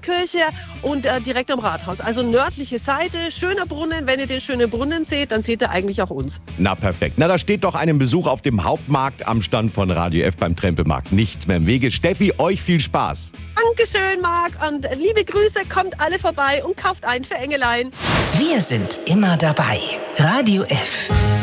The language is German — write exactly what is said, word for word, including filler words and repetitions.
Kirche und äh, direkt am Rathaus. Also nördliche Seite, schöner Brunnen. Wenn ihr den schönen Brunnen seht, dann seht ihr eigentlich auch uns. Na perfekt. Na, da steht doch einem Besuch auf dem Hauptmarkt am Stand von Radio F beim Trempelmarkt nichts mehr im Wege. Steffi, euch viel Spaß. Dankeschön, Marc. Und liebe Grüße, kommt alle vorbei und kauft ein für Engelein. Wir sind immer dabei. Radio F.